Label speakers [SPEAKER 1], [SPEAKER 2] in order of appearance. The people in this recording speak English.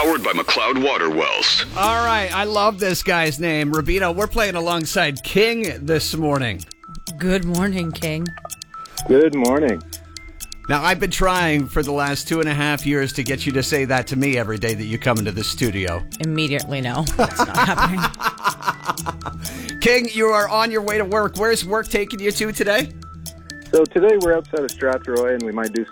[SPEAKER 1] Powered by McLeod Water Wells.
[SPEAKER 2] All right, I love this guy's name. Rubino, we're playing alongside King this morning.
[SPEAKER 3] Good morning, King.
[SPEAKER 4] Good morning.
[SPEAKER 2] Now, I've been trying for the last 2.5 years to get you to say that to me every day that you come into the studio.
[SPEAKER 3] Immediately, no. That's not happening.
[SPEAKER 2] King, you are on your way to work. Where's work taking you to today?
[SPEAKER 4] So today we're outside of Strathroy, and we might do